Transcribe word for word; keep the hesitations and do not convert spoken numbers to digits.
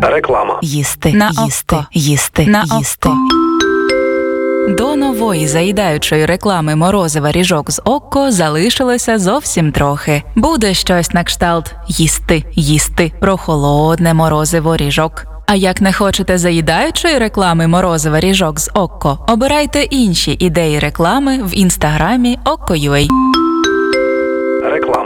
Реклама. Їсти, На їсти, око. їсти, На їсти. око. До нової заїдаючої реклами морозива ріжок з Окко залишилося зовсім трохи. Буде щось на кшталт «їсти, їсти» про холодне морозиво ріжок. А як не хочете заїдаючої реклами морозива ріжок з Окко, обирайте інші ідеї реклами в інстаграмі Окко.ua. Реклама.